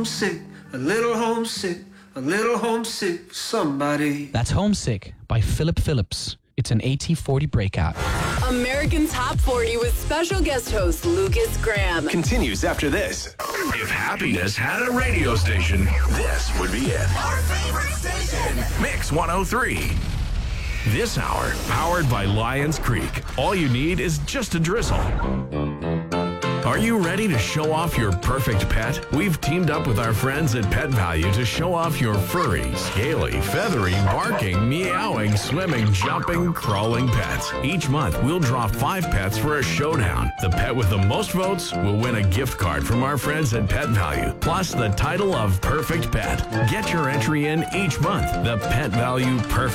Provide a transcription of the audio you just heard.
homesick, a little homesick, a little homesick for somebody. That's Homesick by Philip Phillips. It's an AT40 breakout. American Top 40 with special guest host Lucas Graham. Continues after this. If happiness had a radio station, this would be it. Our favorite station. Mix 103. This hour, powered by Lions Creek. All you need is just a drizzle. Are you ready to show off your perfect pet? We've teamed up with our friends at Pet Value to show off your furry, scaly, feathery, barking, meowing, swimming, jumping, crawling pets. Each month, we'll draw 5 pets for a showdown. The pet with the most votes will win a gift card from our friends at Pet Value, plus the title of Perfect Pet. Get your entry in each month. The Pet Value Perfect